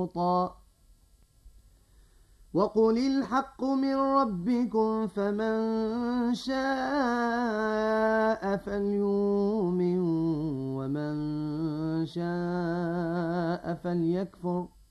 لوطا وقل الحق من ربكم فمن شاء فليؤمن ومن شاء فليكفر